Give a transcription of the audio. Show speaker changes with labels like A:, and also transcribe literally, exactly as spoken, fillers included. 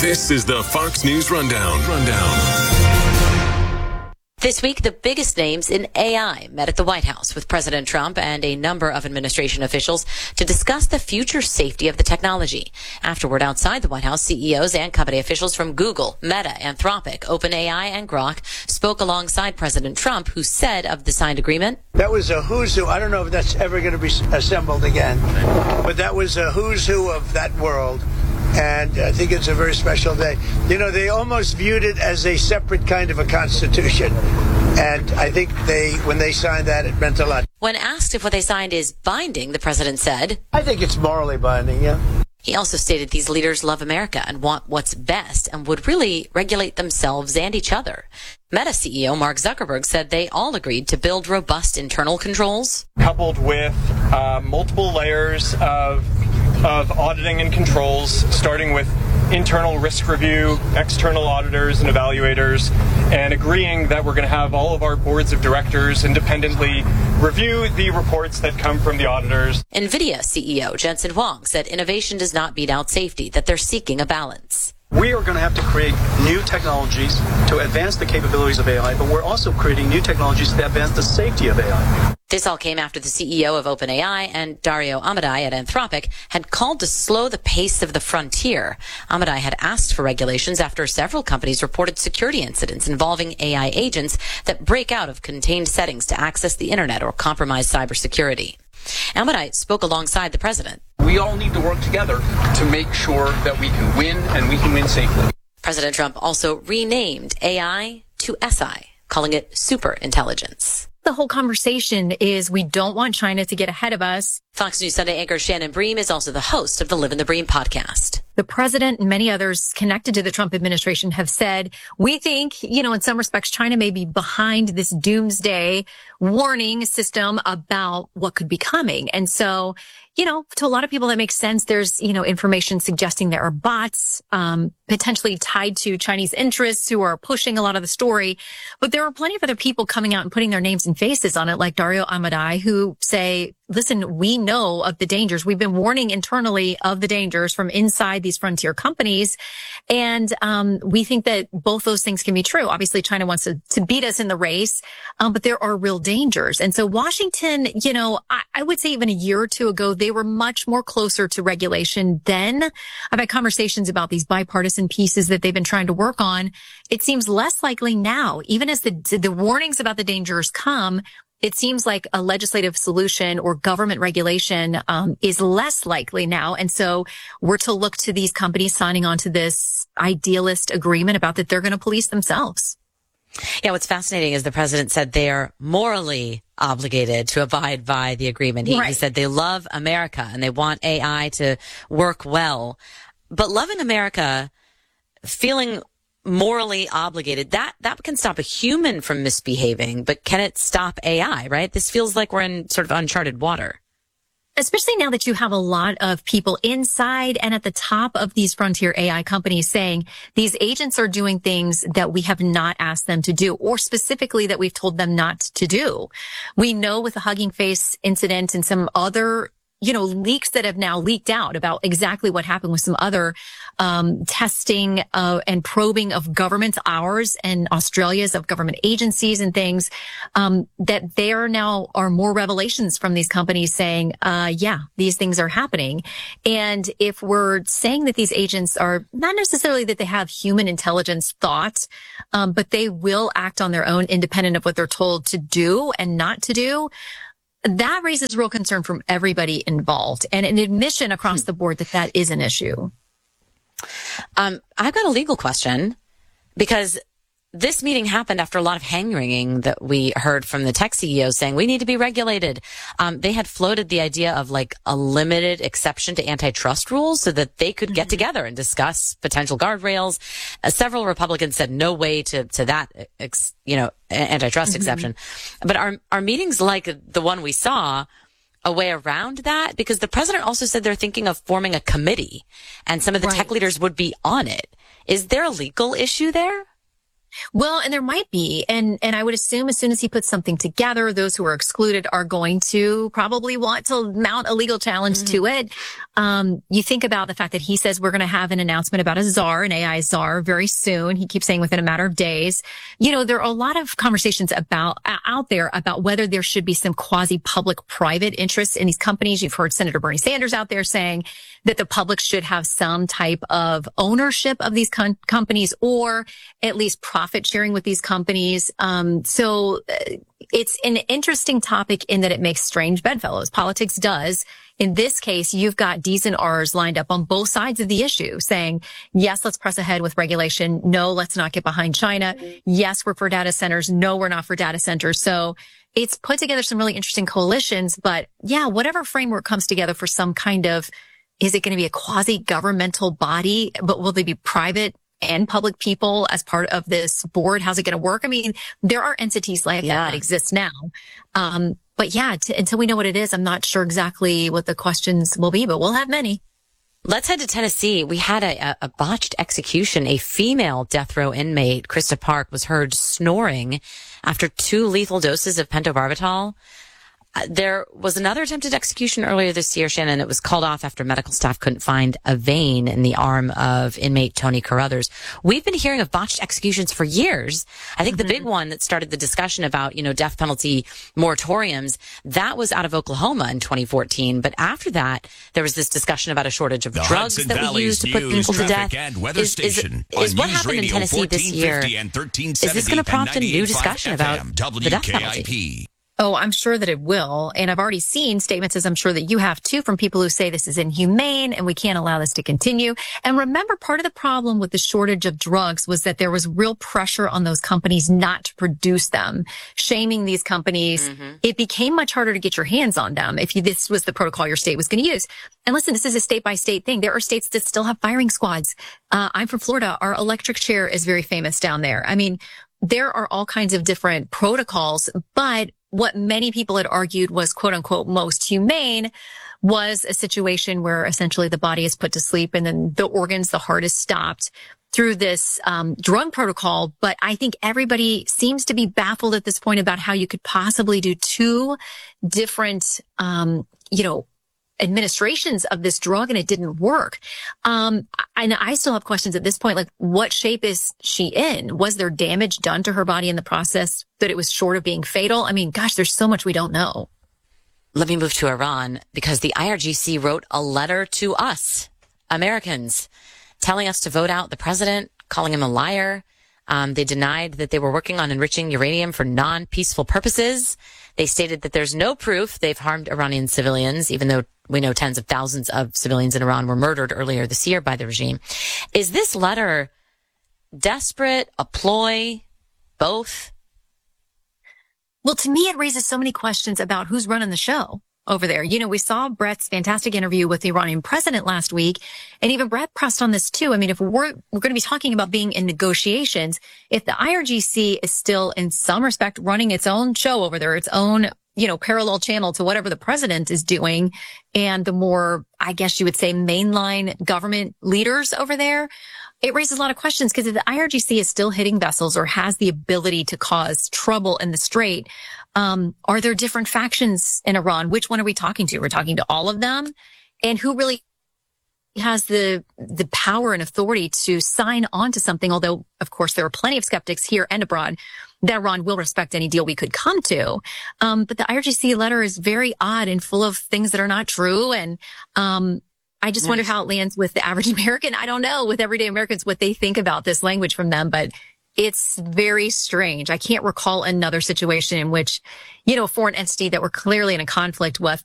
A: This is the Fox News Rundown. Rundown.
B: This week, the biggest names in A I met at the White House with President Trump and a number of administration officials to discuss the future safety of the technology. Afterward, outside the White House, C E Os and company officials from Google, Meta, Anthropic, OpenAI, and Grok spoke alongside President Trump, who said of the signed agreement,
C: "That was a who's who. I don't know if that's ever going to be assembled again, but that was a who's who of that world. And I think it's a very special day. You know, they almost viewed it as a separate kind of a constitution. And I think they, when they signed that, it meant a lot."
B: When asked if what they signed is binding, the president said,
C: "I think it's morally binding, yeah."
B: He also stated these leaders love America and want what's best and would really regulate themselves and each other. Meta C E O Mark Zuckerberg said they all agreed to build robust internal controls,
D: coupled with uh, multiple layers of of auditing and controls, starting with internal risk review, external auditors and evaluators, and agreeing that we're going to have all of our boards of directors independently review the reports that come from the auditors.
B: NVIDIA C E O Jensen Huang said innovation does not beat out safety, that they're seeking a balance.
E: We are going to have to create new technologies to advance the capabilities of A I, but we're also creating new technologies to advance the safety of A I.
B: This all came after the C E O of OpenAI and Dario Amodei at Anthropic had called to slow the pace of the frontier. Amodei had asked for regulations after several companies reported security incidents involving A I agents that break out of contained settings to access the internet or compromise cybersecurity. Amodei spoke alongside the president.
F: We all need to work together to make sure that we can win and we can win safely.
B: President Trump also renamed A I to S I, calling it super intelligence.
G: The whole conversation is we don't want China to get ahead of us.
B: Fox News Sunday anchor Shannon Bream is also the host of the Live in the Bream podcast.
G: The president and many others connected to the Trump administration have said, we think, you know, in some respects, China may be behind this doomsday warning system about what could be coming. And so, you know, to a lot of people that makes sense. There's, you know, information suggesting there are bots, um, potentially tied to Chinese interests who are pushing a lot of the story. But there are plenty of other people coming out and putting their names and faces on it, like Dario Amodei, who say, listen, we know of the dangers. We've been warning internally of the dangers from inside these frontier companies. And, um, we think that both those things can be true. Obviously, China wants to, to beat us in the race. Um, but there are real dangers. And so Washington, you know, I, I would say even a year or two ago, they were much more closer to regulation then. I've had conversations about these bipartisan pieces that they've been trying to work on. It seems less likely now, even as the, the warnings about the dangers come. It seems like a legislative solution or government regulation um, is less likely now. And so we're to look to these companies signing on to this idealist agreement about that they're going to police themselves.
B: Yeah, what's fascinating is the president said they are morally obligated to abide by the agreement. He,
G: right.
B: he said they love America and they want A I to work well. But loving America, feeling morally obligated, that that can stop a human from misbehaving, but can it stop A I, right? This feels like we're in sort of uncharted water.
G: Especially now that you have a lot of people inside and at the top of these frontier A I companies saying these agents are doing things that we have not asked them to do, or specifically that we've told them not to do. We know with the Hugging Face incident and some other you know, leaks that have now leaked out about exactly what happened with some other um testing uh, and probing of governments, ours and Australia's, of government agencies and things, um that there now are more revelations from these companies saying, uh yeah, these things are happening. And if we're saying that these agents are not necessarily that they have human intelligence thought, um but they will act on their own independent of what they're told to do and not to do, that raises real concern from everybody involved, and an admission across the board that that is an issue.
B: Um, I've got a legal question, because this meeting happened after a lot of hand-wringing that we heard from the tech C E Os saying we need to be regulated. Um, they had floated the idea of like a limited exception to antitrust rules so that they could get together and discuss potential guardrails. Uh, several Republicans said no way to, to that, ex, you know, antitrust mm-hmm. exception. But are, are meetings like the one we saw a way around that? Because the president also said they're thinking of forming a committee and some of the right. tech leaders would be on it. Is there a legal issue there?
G: Well, and there might be. And, and I would assume as soon as he puts something together, those who are excluded are going to probably want to mount a legal challenge mm-hmm. to it. Um, you think about the fact that he says we're going to have an announcement about a czar, an A I czar very soon. He keeps saying within a matter of days. You know, there are a lot of conversations about, out there about whether there should be some quasi public private interests in these companies. You've heard Senator Bernie Sanders out there saying that the public should have some type of ownership of these com- companies or at least profit sharing with these companies. Um, so uh, it's an interesting topic in that it makes strange bedfellows. Politics does. In this case, you've got D's and R's lined up on both sides of the issue saying, yes, let's press ahead with regulation. No, let's not get behind China. Yes, we're for data centers. No, we're not for data centers. So it's put together some really interesting coalitions. But yeah, whatever framework comes together for some kind of, is it going to be a quasi-governmental body, but will they be private and public people as part of this board? How's it going to work? I mean, there are entities like
B: yeah.
G: that that exist now. Um, but yeah, t- until we know what it is, I'm not sure exactly what the questions will be, but we'll have many.
B: Let's head to Tennessee. We had a, a botched execution. A female death row inmate, Krista Park, was heard snoring after two lethal doses of pentobarbital. There was another attempted execution earlier this year, Shannon. It was called off after medical staff couldn't find a vein in the arm of inmate Tony Carruthers. We've been hearing of botched executions for years. I think mm-hmm. the big one that started the discussion about, you know, death penalty moratoriums, that was out of Oklahoma in twenty fourteen. But after that, there was this discussion about a shortage of
H: the
B: drugs
H: Hudson
B: that we
H: Valley's
B: use to put
H: news,
B: people to death.
H: And weather
B: is,
H: station
B: is, is what
H: News
B: happened in
H: Radio
B: Tennessee this year? Is this going to prompt a new discussion about the death penalty?
G: Oh, I'm sure that it will. And I've already seen statements, as I'm sure that you have too, from people who say this is inhumane and we can't allow this to continue. And remember, part of the problem with the shortage of drugs was that there was real pressure on those companies not to produce them, shaming these companies. Mm-hmm. It became much harder to get your hands on them if you, this was the protocol your state was going to use. And listen, this is a state by state thing. There are states that still have firing squads. Uh, I'm from Florida. Our electric chair is very famous down there. I mean, there are all kinds of different protocols, but what many people had argued was quote unquote most humane was a situation where essentially the body is put to sleep and then the organs, the heart is stopped through this um, drug protocol. But I think everybody seems to be baffled at this point about how you could possibly do two different, um, you know, administrations of this drug and it didn't work. Um, and I still have questions at this point, like what shape is she in? Was there damage done to her body in the process that it was short of being fatal? I mean, gosh, there's so much we don't know.
B: Let me move to Iran because the I R G C wrote a letter to us, Americans, telling us to vote out the president, calling him a liar. Um, they denied that they were working on enriching uranium for non-peaceful purposes. They stated that there's no proof they've harmed Iranian civilians, even though we know tens of thousands of civilians in Iran were murdered earlier this year by the regime. Is this letter desperate, a ploy, both?
G: Well, to me, it raises so many questions about who's running the show over there. You know, we saw Brett's fantastic interview with the Iranian president last week, and even Brett pressed on this too. I mean, if we're, we're going to be talking about being in negotiations, if the I R G C is still in some respect running its own show over there, its own, you know, parallel channel to whatever the president is doing, and the more, I guess you would say, mainline government leaders over there, it raises a lot of questions because if the I R G C is still hitting vessels or has the ability to cause trouble in the Strait, um, are there different factions in Iran? Which one are we talking to? We're talking to all of them? And who really has the the power and authority to sign on to something? Although, of course, there are plenty of skeptics here and abroad that Iran will respect any deal we could come to. Um, but the I R G C letter is very odd and full of things that are not true. And um I just nice. wonder how it lands with the average American. I don't know, with everyday Americans, what they think about this language from them, but it's very strange. I can't recall another situation in which, you know, a foreign entity that we're clearly in a conflict with